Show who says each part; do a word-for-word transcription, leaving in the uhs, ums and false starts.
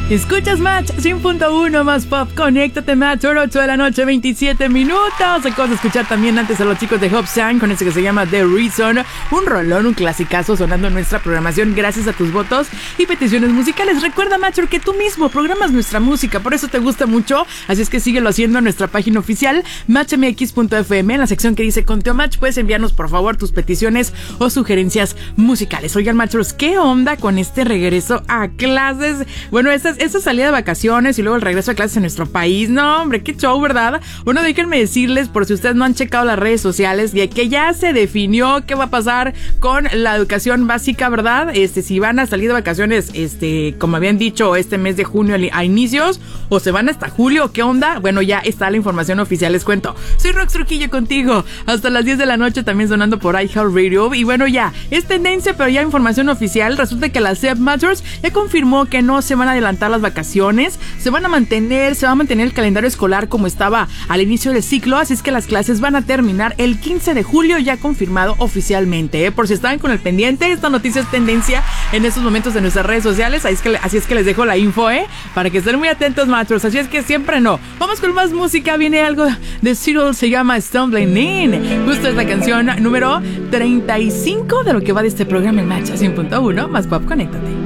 Speaker 1: Escuchas Match cien punto uno más pop. Conéctate Match, ocho de la noche, veintisiete minutos. Acabas de escuchar también antes a los chicos de Hop Sang con este que se llama The Reason. Un rolón, un clasicazo sonando en nuestra programación gracias a tus votos y peticiones musicales. Recuerda, Matcher, que tú mismo programas nuestra música, por eso te gusta mucho. Así es que síguelo haciendo en nuestra página oficial match m x punto f m. En la sección que dice Conteo Match puedes enviarnos por favor tus peticiones o sugerencias musicales. Oigan, Matchers, ¿qué onda con este regreso a clases? Bueno, esta, esta salida de vacaciones y luego el regreso a clases en nuestro país. No, hombre, qué show, ¿verdad? Bueno, déjenme decirles, por si ustedes no han checado las redes sociales, de que ya se definió qué va a pasar con la educación básica, ¿verdad? Este, si van a salir de vacaciones, este, como habían dicho, este mes de junio a inicios, o se van hasta julio, ¿qué onda? Bueno, ya está la información oficial, les cuento. Soy Rox Trujillo contigo, hasta las diez de la noche, también sonando por iHeartRadio. Y bueno, ya, es tendencia, pero ya información oficial. Resulta que la C E P Matters ya confirmó que no se van a adelantar las vacaciones, se van a mantener, se va a mantener el calendario escolar como estaba al inicio del ciclo, así es que las clases van a terminar el quince de julio, ya confirmado oficialmente, ¿eh? Por si estaban con el pendiente, esta noticia es tendencia en estos momentos de nuestras redes sociales, así es que, así es que les dejo la info, ¿eh? Para que estén muy atentos, Matters, así es que siempre no. Vamos con más música, viene algo de Cyril, se llama Stumbling In, justo es la canción número treinta y cinco de lo que va de este programa en Match cien punto uno más pop, conéctate.